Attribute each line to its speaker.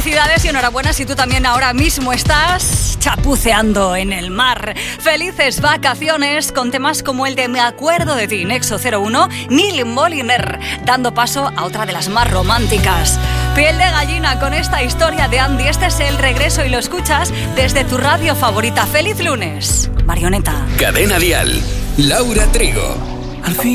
Speaker 1: Felicidades y enhorabuena si tú también ahora mismo estás chapuceando en el mar. Felices vacaciones con temas como el de Me acuerdo de ti, Nexo 01, Neil Moliner, dando paso a otra de las más románticas. Piel de gallina con esta historia de Andy. Este es el regreso y lo escuchas desde tu radio favorita. ¡Feliz lunes! Marioneta.
Speaker 2: Cadena Dial. Laura Trigo.
Speaker 3: Al fin